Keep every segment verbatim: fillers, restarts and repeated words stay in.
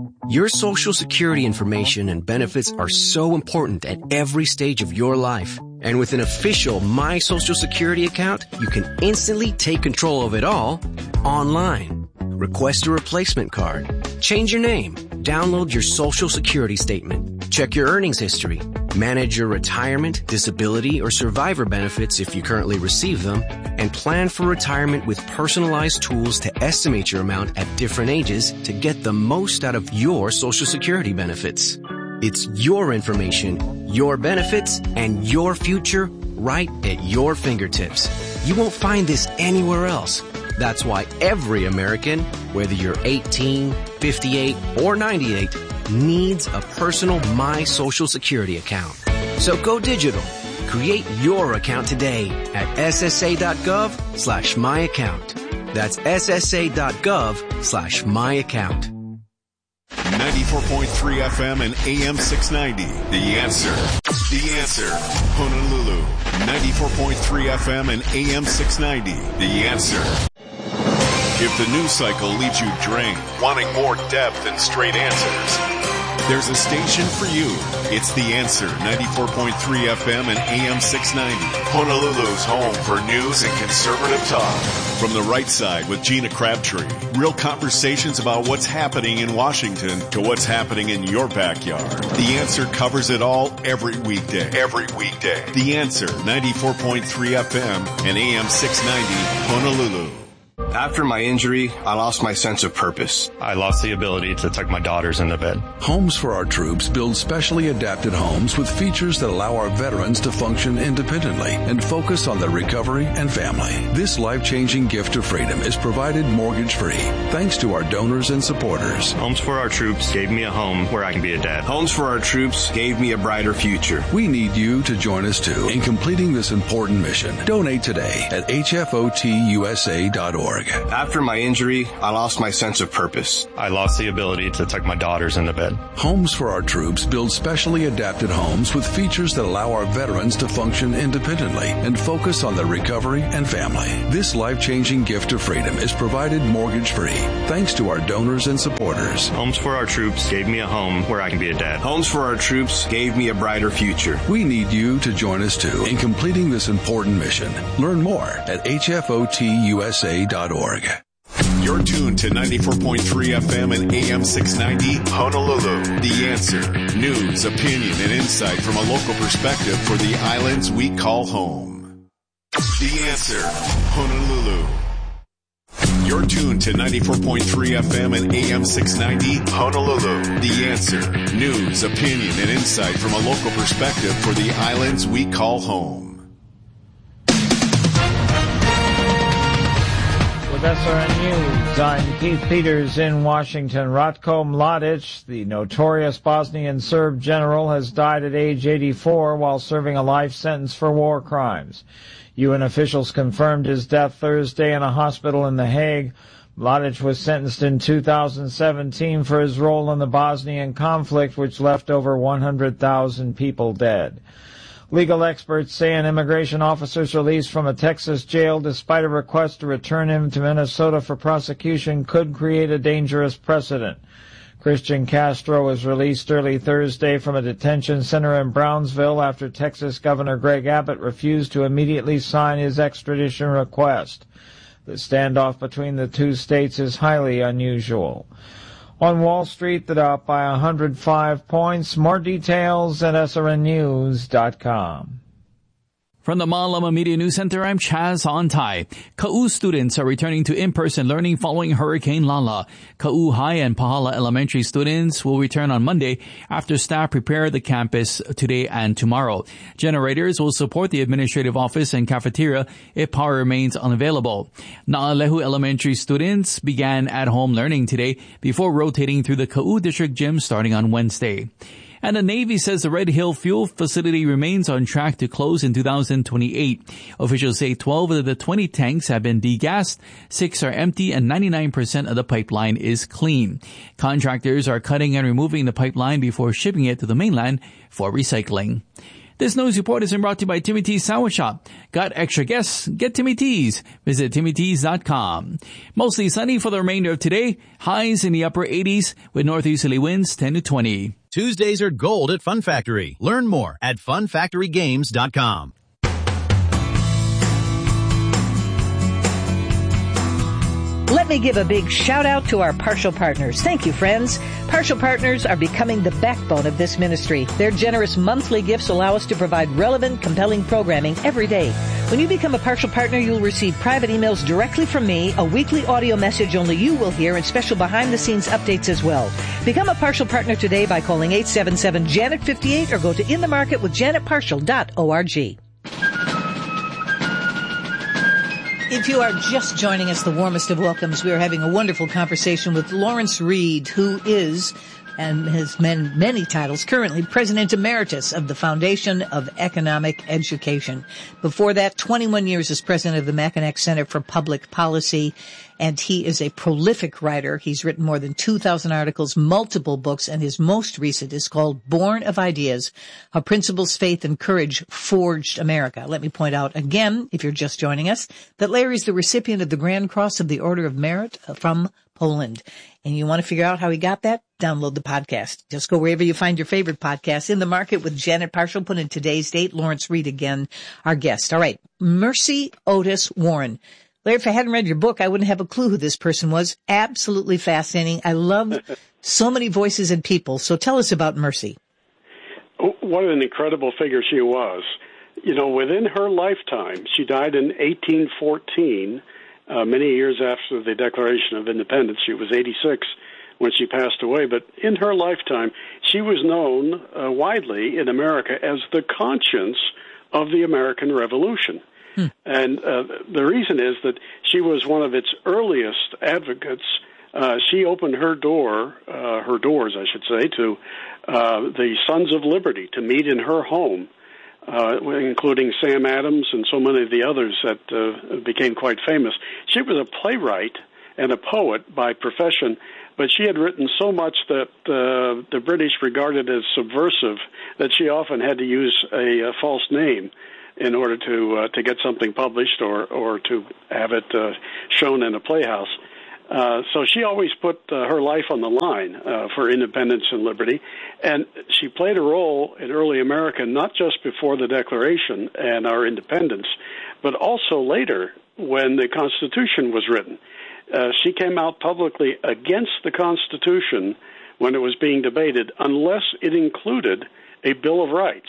Your Social Security information and benefits are so important at every stage of your life. And with an official My Social Security account, you can instantly take control of it all online. Request a replacement card. Change your name. Download your Social Security statement. Check your earnings history. Manage your retirement, disability, or survivor benefits if you currently receive them. And plan for retirement with personalized tools to estimate your amount at different ages to get the most out of your Social Security benefits. It's your information, your benefits, and your future right at your fingertips. You won't find this anywhere else. That's why every American, whether you're eighteen, fifty-eight, or ninety-eight, needs a personal My Social Security account. So go digital. Create your account today at ssa.gov slash my account. That's ssa.gov slash my account. ninety-four point three F M and A M six ninety. The Answer. The Answer. Honolulu. ninety-four point three F M and A M six ninety. The Answer. If the news cycle leaves you drained, wanting more depth and straight answers, there's a station for you. It's The Answer, ninety-four point three F M and A M six ninety. Honolulu's home for news and conservative talk. From the right side with Gina Crabtree. Real conversations about what's happening in Washington to what's happening in your backyard. The Answer covers it all every weekday. Every weekday. The Answer, ninety-four point three F M and A M six ninety, Honolulu. After my injury, I lost my sense of purpose. I lost the ability to tuck my daughters into bed. Homes for Our Troops build specially adapted homes with features that allow our veterans to function independently and focus on their recovery and family. This life-changing gift of freedom is provided mortgage-free thanks to our donors and supporters. Homes for Our Troops gave me a home where I can be a dad. Homes for Our Troops gave me a brighter future. We need you to join us too in completing this important mission. Donate today at H F O T U S A dot org. After my injury, I lost my sense of purpose. I lost the ability to tuck my daughters into bed. Homes for Our Troops build specially adapted homes with features that allow our veterans to function independently and focus on their recovery and family. This life-changing gift of freedom is provided mortgage-free thanks to our donors and supporters. Homes for Our Troops gave me a home where I can be a dad. Homes for Our Troops gave me a brighter future. We need you to join us too in completing this important mission. Learn more at H F O T U S A dot org. You're tuned to ninety-four point three F M and A M six ninety, Honolulu. The Answer. News, opinion, and insight from a local perspective for the islands we call home. The Answer. Honolulu. You're tuned to ninety-four point three F M and A M six ninety, Honolulu. The Answer. News, opinion, and insight from a local perspective for the islands we call home. With S R N News, I'm Keith Peters in Washington. Ratko Mladic, the notorious Bosnian Serb general, has died at age eighty-four while serving a life sentence for war crimes. U N officials confirmed his death Thursday in a hospital in The Hague. Mladic was sentenced in two thousand seventeen for his role in the Bosnian conflict, which left over one hundred thousand people dead. Legal experts say an immigration officer's release from a Texas jail despite a request to return him to Minnesota for prosecution could create a dangerous precedent. Christian Castro was released early Thursday from a detention center in Brownsville after Texas Governor Greg Abbott refused to immediately sign his extradition request. The standoff between the two states is highly unusual. On Wall Street, the Dow up by one hundred five points. More details at S R N news dot com. From the Malama Media News Center, I'm Chaz Ontai. Ka'u students are returning to in-person learning following Hurricane Lala. Ka'u High and Pahala Elementary students will return on Monday after staff prepare the campus today and tomorrow. Generators will support the administrative office and cafeteria if power remains unavailable. Na'alehu Elementary students began at-home learning today before rotating through the Ka'u District Gym starting on Wednesday. And the Navy says the Red Hill fuel facility remains on track to close in two thousand twenty-eight. Officials say twelve of the twenty tanks have been degassed, six are empty, and ninety-nine percent of the pipeline is clean. Contractors are cutting and removing the pipeline before shipping it to the mainland for recycling. This news report is brought to you by Timmy T's Sandwich Shop. Got extra guests? Get Timmy T's. Visit timmy t's dot com. Mostly sunny for the remainder of today. Highs in the upper eighties with northeasterly winds ten to twenty. Tuesdays are gold at Fun Factory. Learn more at fun factory games dot com. Let me give a big shout out to our Partial Partners. Thank you, friends. Partial Partners are becoming the backbone of this ministry. Their generous monthly gifts allow us to provide relevant, compelling programming every day. When you become a Partial Partner, you'll receive private emails directly from me, a weekly audio message only you will hear, and special behind-the-scenes updates as well. Become a Partial Partner today by calling eight seven seven, Janet fifty-eight or go to in the market with janet partial dot org. If you are just joining us, the warmest of welcomes. We are having a wonderful conversation with Lawrence Reed, who is, and has many, many titles, currently President Emeritus of the Foundation of Economic Education. Before that, twenty-one years as President of the Mackinac Center for Public Policy, and he is a prolific writer. He's written more than two thousand articles, multiple books, and his most recent is called Born of Ideas, How Principles, Faith, and Courage Forged America. Let me point out again, if you're just joining us, that Larry's the recipient of the Grand Cross of the Order of Merit from Poland. And you want to figure out how he got that? Download the podcast. Just go wherever you find your favorite podcast. In the Market with Janet Partial, put in today's date. Lawrence Reed again, our guest. All right. Mercy Otis Warren. Larry, if I hadn't read your book, I wouldn't have a clue who this person was. Absolutely fascinating. I love so many voices and people. So tell us about Mercy. What an incredible figure she was. You know, within her lifetime, she died in eighteen fourteen, uh, many years after the Declaration of Independence. She was eighty-six when she passed away. But in her lifetime, she was known uh, widely in America as the conscience of the American Revolution. Hmm. And uh, the reason is that she was one of its earliest advocates. Uh, she opened her door, uh, her doors, I should say, to uh, the Sons of Liberty to meet in her home, uh, including Sam Adams and so many of the others that uh, became quite famous. She was a playwright and a poet by profession, but she had written so much that uh, the British regarded as subversive that she often had to use a, a false name in order to uh, to get something published or, or to have it uh, shown in a playhouse. Uh, so she always put uh, her life on the line uh, for independence and liberty, and she played a role in early America, not just before the Declaration and our independence, but also later when the Constitution was written. Uh, she came out publicly against the Constitution when it was being debated, unless it included a Bill of Rights.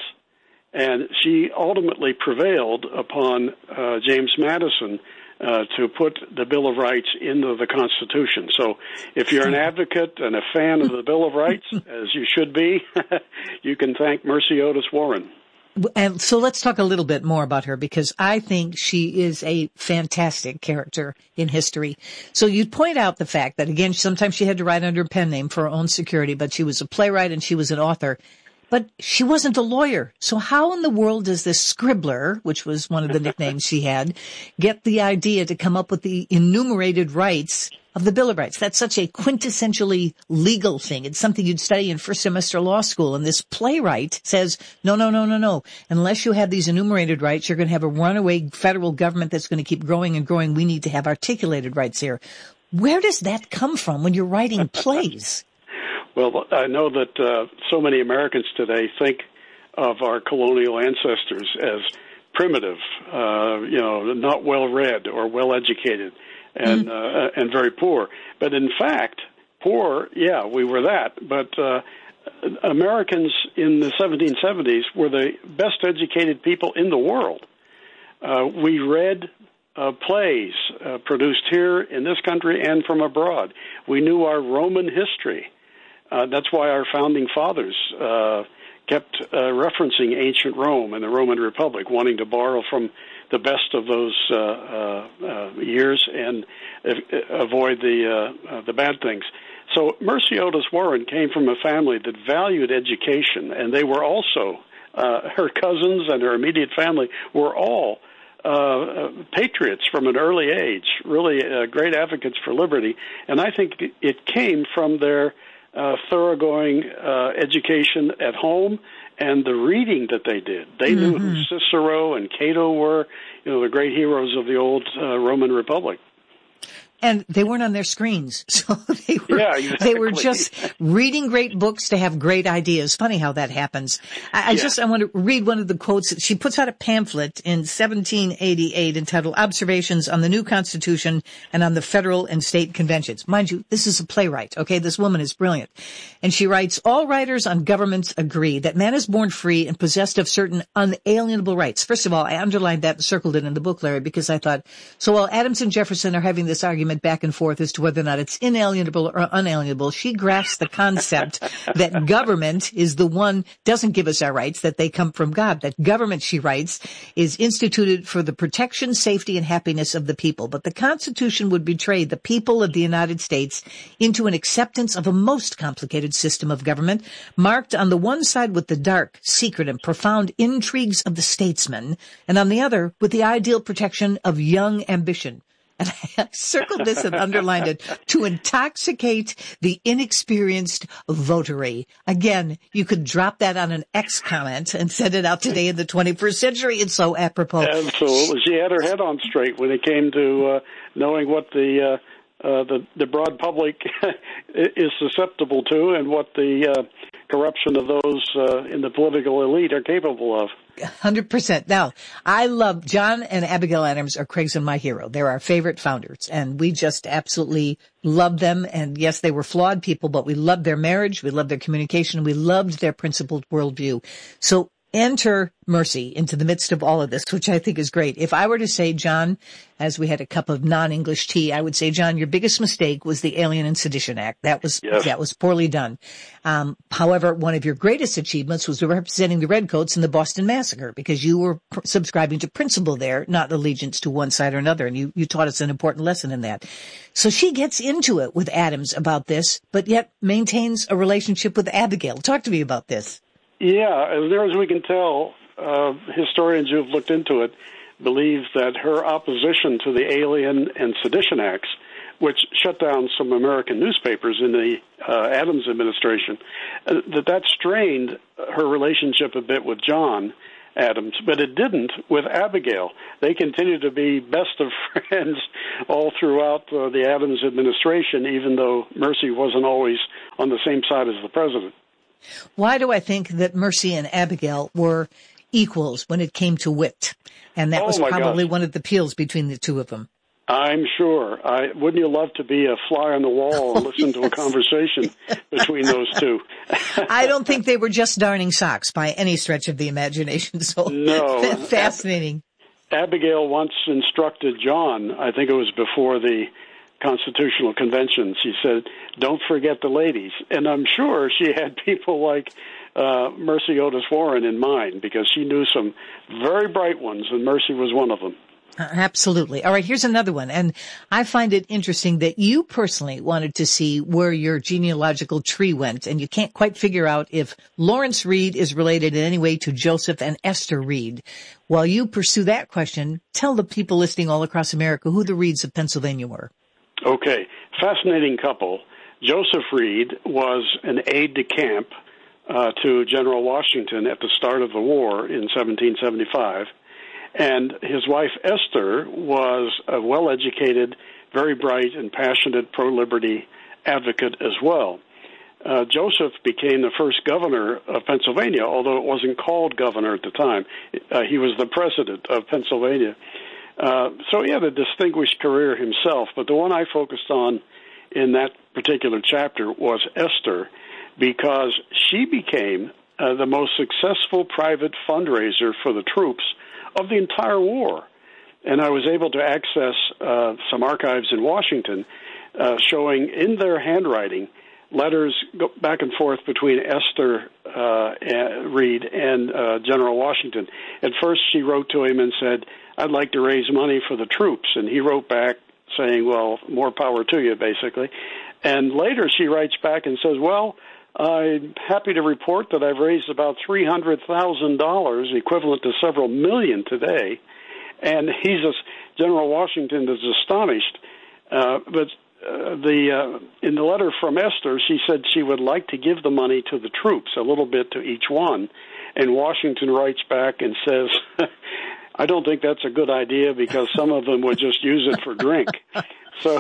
And she ultimately prevailed upon uh, James Madison uh, to put the Bill of Rights into the Constitution. So if you're an advocate and a fan of the Bill of Rights, as you should be, you can thank Mercy Otis Warren. And so let's talk a little bit more about her, because I think she is a fantastic character in history. So you point out the fact that, again, sometimes she had to write under a pen name for her own security, but she was a playwright and she was an author. But she wasn't a lawyer. So how in the world does this scribbler, which was one of the nicknames she had, get the idea to come up with the enumerated rights of the Bill of Rights? That's such a quintessentially legal thing. It's something you'd study in first semester law school. And this playwright says, no, no, no, no, no. Unless you have these enumerated rights, you're going to have a runaway federal government that's going to keep growing and growing. We need to have articulated rights here. Where does that come from when you're writing plays? Well, I know that uh, so many Americans today think of our colonial ancestors as primitive, uh, you know, not well-read or well-educated and mm. uh, and very poor. But in fact, poor, yeah, we were that. But uh, Americans in the seventeen seventies were the best educated people in the world. Uh, we read uh, plays uh, produced here in this country and from abroad. We knew our Roman history. Uh, that's why our founding fathers uh, kept uh, referencing ancient Rome and the Roman Republic, wanting to borrow from the best of those uh, uh, uh, years and uh, avoid the uh, uh, the bad things. So Mercy Otis Warren came from a family that valued education, and they were also, uh, her cousins and her immediate family were all uh, patriots from an early age, really uh, great advocates for liberty. And I think it came from their uh, thoroughgoing uh, education at home and the reading that they did. They mm-hmm. knew who Cicero and Cato were, you know, the great heroes of the old uh, Roman Republic. And they weren't on their screens, so they were yeah, exactly. they were just reading great books to have great ideas. Funny how that happens. I, I yeah. just I want to read one of the quotes. She puts out a pamphlet in seventeen eighty-eight entitled "Observations on the New Constitution and on the Federal and State Conventions." Mind you, this is a playwright. Okay, this woman is brilliant, and she writes, "All writers on governments agree that man is born free and possessed of certain unalienable rights." First of all, I underlined that and circled it in the book, Larry, because I thought, so while Adams and Jefferson are having this argument back and forth as to whether or not it's inalienable or unalienable, she grasps the concept that government is the one, doesn't give us our rights, that they come from God. That government, she writes, is instituted for the protection, safety, and happiness of the people. But the Constitution would betray the people of the United States into an acceptance of a most complicated system of government, marked on the one side with the dark, secret, and profound intrigues of the statesman, and on the other with the ideal protection of young ambition. And I circled this and underlined it, to intoxicate the inexperienced votary. Again, you could drop that on an X comment and send it out today in the twenty-first century. It's so apropos. Absolutely. She had her head on straight when it came to uh, knowing what the, uh, uh, the the broad public is susceptible to and what the uh, corruption of those uh, in the political elite are capable of. one hundred percent. Now, I love John and Abigail Adams are Craig's and my hero. They're our favorite founders, and we just absolutely love them. And yes, they were flawed people, but we loved their marriage, we loved their communication, we loved their principled worldview. So enter Mercy into the midst of all of this, which I think is great. If I were to say, John, as we had a cup of non-English tea, I would say, John, your biggest mistake was the Alien and Sedition Act. That was, yes. that was poorly done. Um, however, one of your greatest achievements was representing the Redcoats in the Boston Massacre, because you were pr- subscribing to principle there, not allegiance to one side or another. And you, you taught us an important lesson in that. So she gets into it with Adams about this, but yet maintains a relationship with Abigail. Talk to me about this. Yeah, as near as we can tell, uh, historians who have looked into it believe that her opposition to the Alien and Sedition Acts, which shut down some American newspapers in the uh, Adams administration, uh, that that strained her relationship a bit with John Adams, but it didn't with Abigail. They continued to be best of friends all throughout uh, the Adams administration, even though Mercy wasn't always on the same side as the president. Why do I think that Mercy and Abigail were equals when it came to wit? And that oh was probably gosh. one of the appeals between the two of them. I'm sure. I, wouldn't you love to be a fly on the wall and oh, listen yes. to a conversation between those two? I don't think they were just darning socks by any stretch of the imagination. So no. Fascinating. Ab- Abigail once instructed John, I think it was before the Constitutional Convention, she said, don't forget the ladies. And I'm sure she had people like uh, Mercy Otis Warren in mind, because she knew some very bright ones, and Mercy was one of them. Uh, absolutely. All right, here's another one. And I find it interesting that you personally wanted to see where your genealogical tree went, and you can't quite figure out if Lawrence Reed is related in any way to Joseph and Esther Reed. While you pursue that question, tell the people listening all across America who the Reeds of Pennsylvania were. Okay, fascinating couple. Joseph Reed was an aide-de-camp uh, to General Washington at the start of the war in seventeen seventy-five. And his wife, Esther, was a well-educated, very bright and passionate pro-liberty advocate as well. Uh, Joseph became the first governor of Pennsylvania, although it wasn't called governor at the time. Uh, he was the president of Pennsylvania. Uh, so he had a distinguished career himself, but the one I focused on in that particular chapter was Esther, because she became uh, the most successful private fundraiser for the troops of the entire war. And I was able to access uh, some archives in Washington uh, showing in their handwriting letters go back and forth between Esther uh, Reed and uh, General Washington. At first she wrote to him and said, I'd like to raise money for the troops. And he wrote back saying, well, more power to you, basically. And later she writes back and says, well, I'm happy to report that I've raised about three hundred thousand dollars, equivalent to several million today. And he's a, General Washington is astonished. Uh, but uh, the uh, in the letter from Esther, she said she would like to give the money to the troops, a little bit to each one. And Washington writes back and says, I don't think that's a good idea because some of them would just use it for drink. So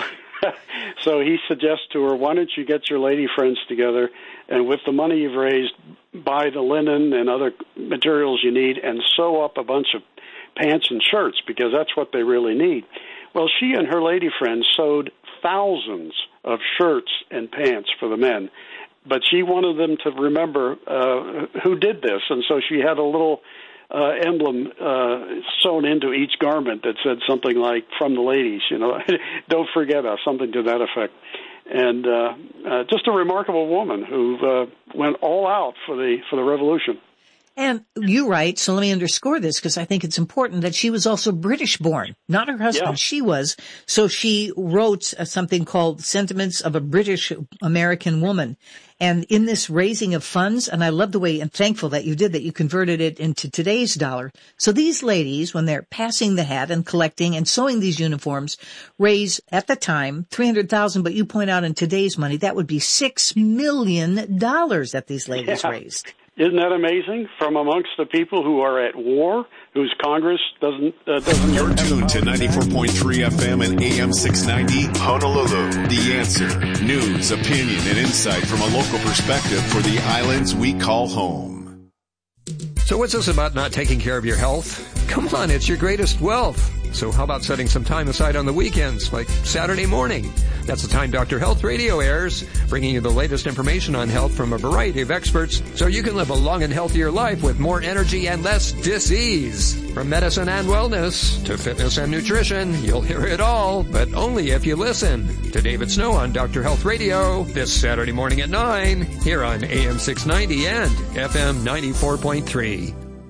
so he suggests to her, why don't you get your lady friends together, and with the money you've raised, buy the linen and other materials you need and sew up a bunch of pants and shirts, because that's what they really need. Well, she and her lady friends sewed thousands of shirts and pants for the men, but she wanted them to remember uh, who did this, and so she had a little uh, emblem uh, sewn into each garment that said something like, from the ladies, you know, don't forget us, something to that effect. And uh, uh, just a remarkable woman who uh, went all out for the for the revolution. And you write, so let me underscore this because I think it's important, that she was also British born, not her husband. Yeah. She was. So she wrote uh, something called Sentiments of a British American Woman. And in this raising of funds, and I love the way, and thankful that you did that, you converted it into today's dollar. So these ladies, when they're passing the hat and collecting and sewing these uniforms, raise at the time three hundred thousand dollars, but you point out in today's money, that would be six million dollars that these ladies yeah. raised. Isn't that amazing? From amongst the people who are at war, whose Congress doesn't uh, doesn't. You're tuned to ninety-four point three F M and A M six ninety Honolulu. The Answer. News, opinion, and insight from a local perspective for the islands we call home. So what's this about not taking care of your health? Come on, it's your greatest wealth. So how about setting some time aside on the weekends, like Saturday morning? That's the time Doctor Health Radio airs, bringing you the latest information on health from a variety of experts so you can live a long and healthier life with more energy and less disease. From medicine and wellness to fitness and nutrition, you'll hear it all, but only if you listen. To David Snow on Doctor Health Radio this Saturday morning at nine, here on A M six ninety and F M ninety-four point three.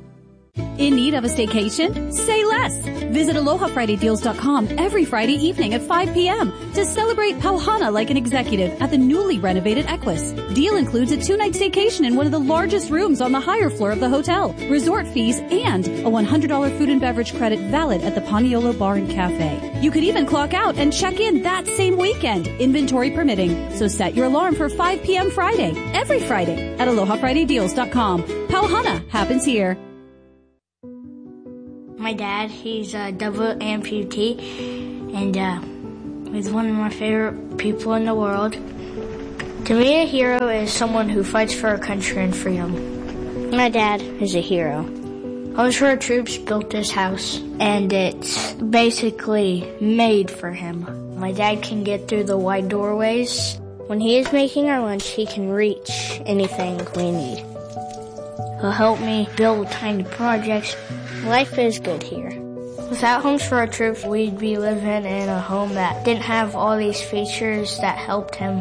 In need of a staycation? Say less. Visit aloha friday deals dot com every Friday evening at five p.m. to celebrate Pauhana like an executive at the newly renovated Equus. Deal includes a two-night staycation in one of the largest rooms on the higher floor of the hotel, resort fees, and a one hundred dollars food and beverage credit valid at the Paniolo Bar and Cafe. You could even clock out and check in that same weekend, inventory permitting. So set your alarm for five p.m. Friday, every Friday at aloha friday deals dot com. Pauhana happens here. My dad, he's a double amputee, and uh, he's one of my favorite people in the world. To me, a hero is someone who fights for our country and freedom. My dad is a hero. Homes for Our Troops built this house, and it's basically made for him. My dad can get through the wide doorways. When he is making our lunch, he can reach anything we need. He'll help me build tiny projects. Life is good here. Without Homes for Our Troops, we'd be living in a home that didn't have all these features that helped him.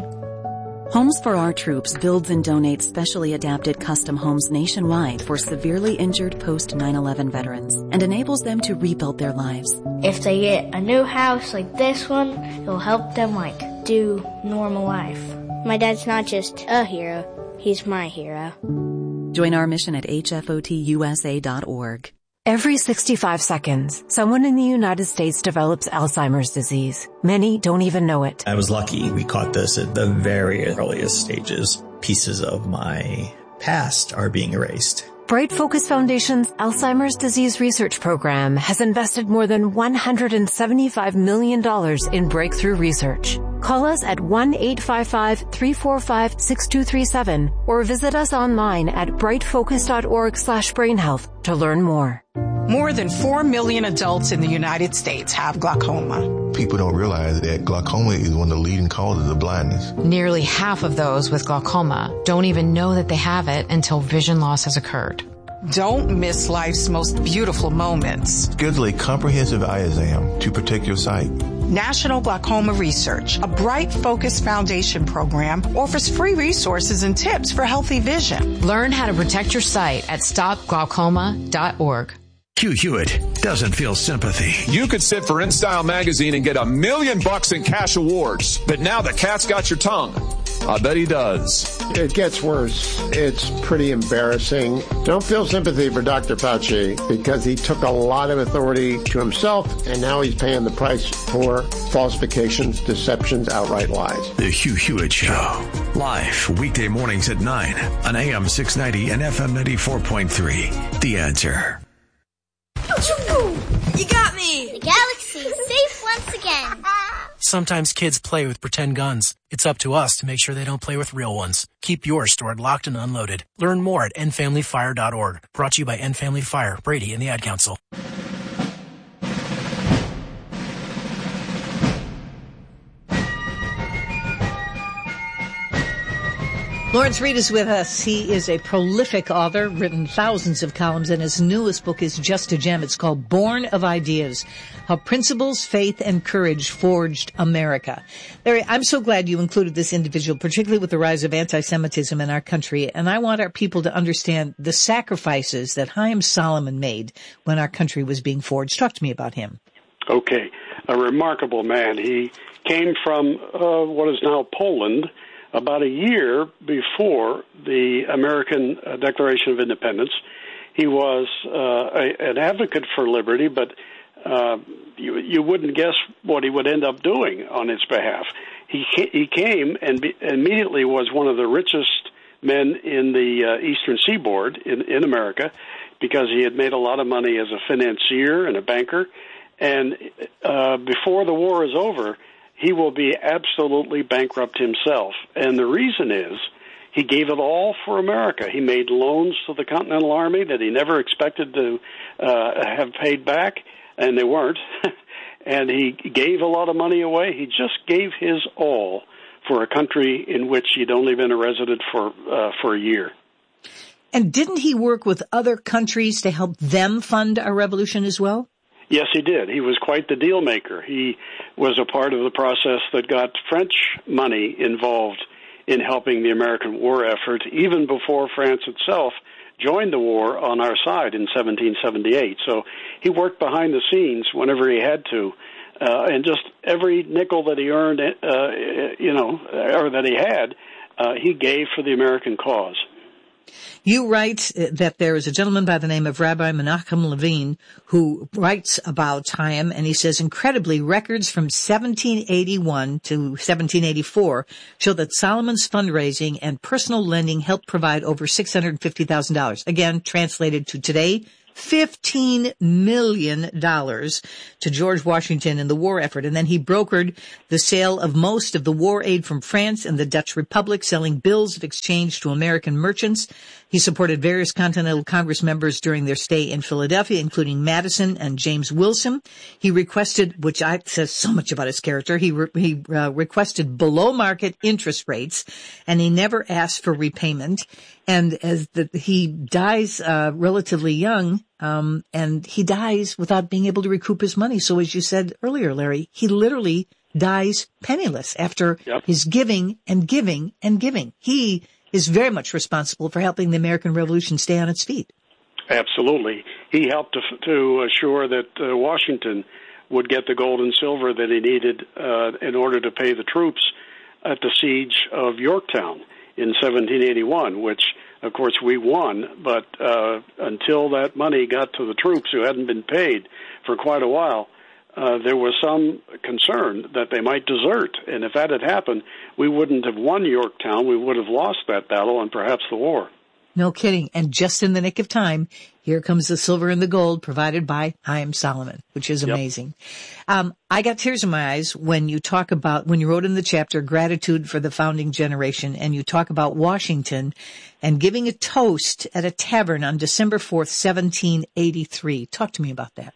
Homes for Our Troops builds and donates specially adapted custom homes nationwide for severely injured post nine eleven veterans and enables them to rebuild their lives. If they get a new house like this one, it'll help them like do normal life. My dad's not just a hero, he's my hero. Join our mission at H F O T U S A dot org. Every sixty-five seconds, someone in the United States develops Alzheimer's disease. Many don't even know it. I was lucky. We caught this at the very earliest stages. Pieces of my past are being erased. Bright Focus Foundation's Alzheimer's Disease Research Program has invested more than one hundred seventy-five million dollars in breakthrough research. Call us at one eight five five, three four five, six two three seven or visit us online at bright focus dot org slash brain health to learn more. More than four million adults in the United States have glaucoma. People don't realize that glaucoma is one of the leading causes of blindness. Nearly half of those with glaucoma don't even know that they have it until vision loss has occurred. Don't miss life's most beautiful moments. Schedule a comprehensive eye exam to protect your sight. National Glaucoma Research, a Bright Focus Foundation program, offers free resources and tips for healthy vision. Learn how to protect your sight at stop glaucoma dot org. Hugh Hewitt doesn't feel sympathy. You could sit for InStyle magazine and get a million bucks in cash awards, but now the cat's got your tongue. I bet he does. It gets worse. It's pretty embarrassing. Don't feel sympathy for Doctor Fauci because he took a lot of authority to himself, and now he's paying the price for falsifications, deceptions, outright lies. The Hugh Hewitt Show. Live weekday mornings at nine on A M six ninety and F M ninety-four point three. The Answer. You got me! The galaxy is safe once again. Sometimes kids play with pretend guns. It's up to us to make sure they don't play with real ones. Keep yours stored locked and unloaded. Learn more at end family fire dot org. Brought to you by End Family Fire, Brady, and the Ad Council. Lawrence Reed is with us. He is a prolific author, written thousands of columns, and his newest book is just a gem. It's called Born of Ideas, How Principles, Faith, and Courage Forged America. Larry, I'm so glad you included this individual, particularly with the rise of anti-Semitism in our country, and I want our people to understand the sacrifices that Haim Solomon made when our country was being forged. Talk to me about him. Okay. A remarkable man. He came from uh, what is now Poland, about a year before the American uh, Declaration of Independence. He was uh, a, an advocate for liberty, but uh, you, you wouldn't guess what he would end up doing on its behalf. He, he came and be, immediately was one of the richest men in the uh, Eastern Seaboard in, in America because he had made a lot of money as a financier and a banker. And uh, before the war is over, he will be absolutely bankrupt himself. And the reason is he gave it all for America. He made loans to the Continental Army that he never expected to uh, have paid back, and they weren't. And he gave a lot of money away. He just gave his all for a country in which he'd only been a resident for uh, for a year. And didn't he work with other countries to help them fund our revolution as well? Yes, he did. He was quite the deal maker. He was a part of the process that got French money involved in helping the American war effort, even before France itself joined the war on our side in seventeen seventy-eight. So he worked behind the scenes whenever he had to, uh, and just every nickel that he earned, uh, you know, or that he had, uh, he gave for the American cause. You write that there is a gentleman by the name of Rabbi Menachem Levine who writes about Chaim, and he says, incredibly, records from seventeen eighty-one to seventeen eighty-four show that Solomon's fundraising and personal lending helped provide over six hundred fifty thousand dollars. Again, translated to today, fifteen million dollars to George Washington in the war effort. And then he brokered the sale of most of the war aid from France and the Dutch Republic, selling bills of exchange to American merchants. He supported various Continental Congress members during their stay in Philadelphia, including Madison and James Wilson. He requested, which I, says so much about his character, he, re, he uh, requested below-market interest rates, and he never asked for repayment. And as the, he dies uh, relatively young, um, and he dies without being able to recoup his money. So as you said earlier, Larry, he literally dies penniless after yep. his giving and giving and giving. He is very much responsible for helping the American Revolution stay on its feet. Absolutely. He helped to, to assure that uh, Washington would get the gold and silver that he needed uh, in order to pay the troops at the siege of Yorktown in seventeen eighty-one, which, of course, we won. But uh, until that money got to the troops who hadn't been paid for quite a while, Uh, there was some concern that they might desert. And if that had happened, we wouldn't have won Yorktown. We would have lost that battle and perhaps the war. No kidding. And just in the nick of time, here comes the silver and the gold provided by Haim Solomon, which is amazing. Yep. Um, I got tears in my eyes when you talk about, when you wrote in the chapter, gratitude for the founding generation, and you talk about Washington and giving a toast at a tavern on December fourth, seventeen eighty-three. Talk to me about that.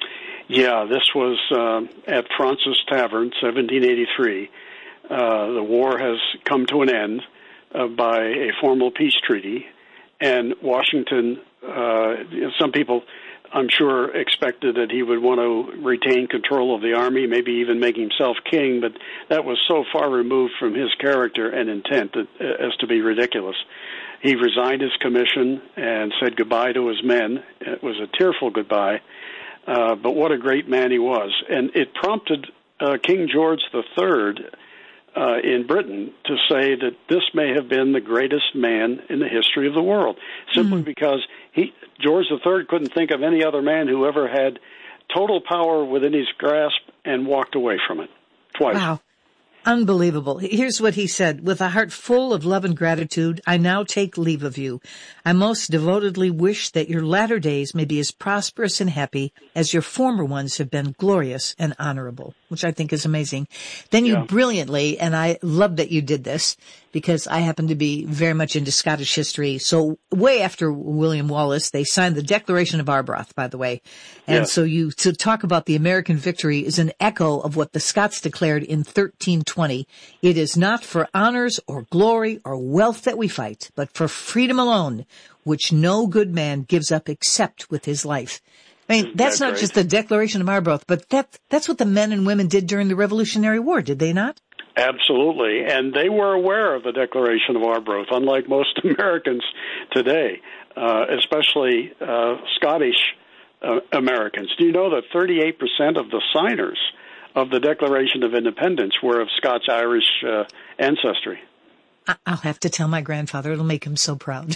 Yeah, this was uh, at Fraunces Tavern, seventeen eighty-three. Uh, the war has come to an end uh, by a formal peace treaty, and Washington, uh, some people, I'm sure, expected that he would want to retain control of the army, maybe even make himself king, but that was so far removed from his character and intent that, as to be ridiculous. He resigned his commission and said goodbye to his men. It was a tearful goodbye. Uh, but what a great man he was. And it prompted uh, King George the Third uh, in Britain to say that this may have been the greatest man in the history of the world, simply mm. because he George the Third couldn't think of any other man who ever had total power within his grasp and walked away from it twice. Wow. Unbelievable. Here's what he said. With a heart full of love and gratitude, I now take leave of you. I most devotedly wish that your latter days may be as prosperous and happy as your former ones have been glorious and honorable, which I think is amazing. Then you yeah. brilliantly, and I love that you did this because I happen to be very much into Scottish history. So way after William Wallace, they signed the Declaration of Arbroath, by the way. And yeah. so you to talk about the American victory is an echo of what the Scots declared in thirteen twenty. It is not for honors or glory or wealth that we fight, but for freedom alone, which no good man gives up except with his life. I mean, that's, that's not right. just the Declaration of Arbroath, but that, that's what the men and women did during the Revolutionary War, did they not? Absolutely, and they were aware of the Declaration of Arbroath, unlike most Americans today, uh, especially uh, Scottish uh, Americans. Do you know that thirty-eight percent of the signers of the Declaration of Independence were of Scotch-Irish uh, ancestry? I'll have to tell my grandfather. It'll make him so proud.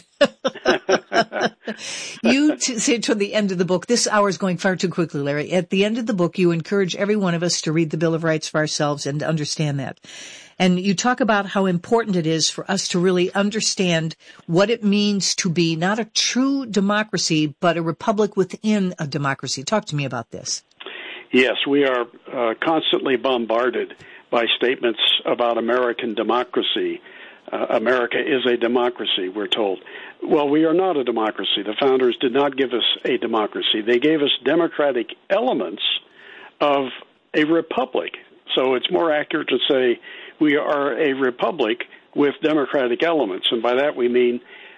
You t- say toward the end of the book, this hour is going far too quickly, Larry. At the end of the book, you encourage every one of us to read the Bill of Rights for ourselves and to understand that. And you talk about how important it is for us to really understand what it means to be not a true democracy, but a republic within a democracy. Talk to me about this. Yes, we are uh, constantly bombarded by statements about American democracy. Uh, America is a democracy, we're told. Well, we are not a democracy. The founders did not give us a democracy. They gave us democratic elements of a republic. So it's more accurate to say we are a republic with democratic elements. And by that we mean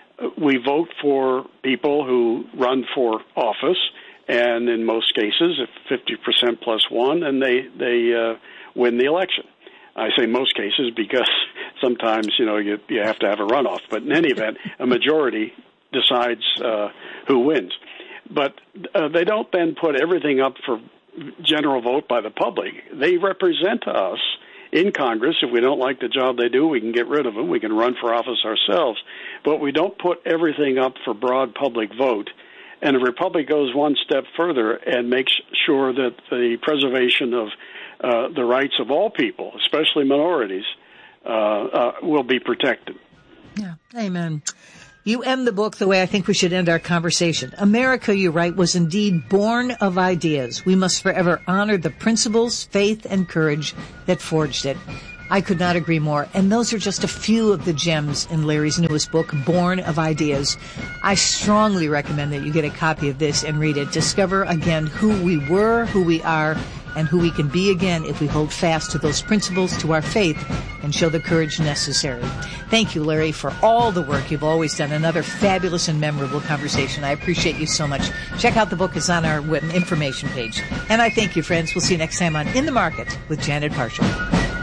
we vote for people who run for office, and in most cases, if fifty percent plus one, and they, they uh, win the election. I say most cases because sometimes, you know, you, you have to have a runoff. But in any event, a majority decides uh, who wins. But uh, they don't then put everything up for general vote by the public. They represent us in Congress. If we don't like the job they do, we can get rid of them. We can run for office ourselves. But we don't put everything up for broad public vote. And the Republic goes one step further and makes sure that the preservation of uh, the rights of all people, especially minorities, uh, uh, will be protected. Yeah, amen. You end the book the way I think we should end our conversation. America, you write, was indeed born of ideas. We must forever honor the principles, faith, and courage that forged it. I could not agree more. And those are just a few of the gems in Larry's newest book, Born of Ideas. I strongly recommend that you get a copy of this and read it. Discover again who we were, who we are, and who we can be again if we hold fast to those principles, to our faith, and show the courage necessary. Thank you, Larry, for all the work you've always done. Another fabulous and memorable conversation. I appreciate you so much. Check out the book. It's on our information page. And I thank you, friends. We'll see you next time on In the Market with Janet Parshall.